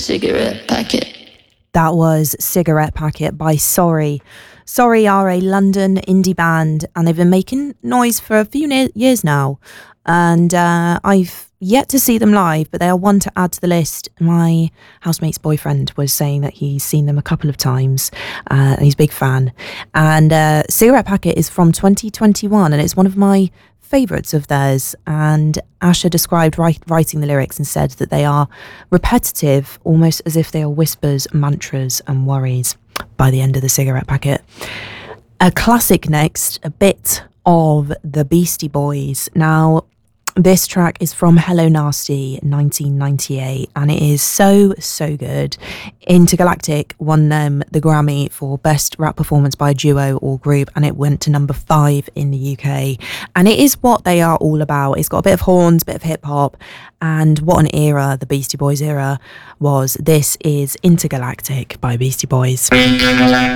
cigarette packet. That was Cigarette Packet by Sorry. Sorry are a London indie band, and they've been making noise for a few years now. And I've yet to see them live, but they are one to add to the list. My housemate's boyfriend was saying that he's seen them a couple of times, and he's a big fan. And Cigarette Packet is from 2021, and it's one of my favourites of theirs. And Asher described writing the lyrics and said that they are repetitive, almost as if they are whispers, mantras and worries by the end of the Cigarette Packet. A classic next, a bit of the Beastie Boys. Now, this track is from Hello Nasty 1998, and it is so good. Intergalactic won them the Grammy for Best Rap Performance by a Duo or Group, and it went to number 5 in the UK. And it is what they are all about. It's got a bit of horns, a bit of hip hop, and what an era the Beastie Boys era was. This is Intergalactic by Beastie Boys.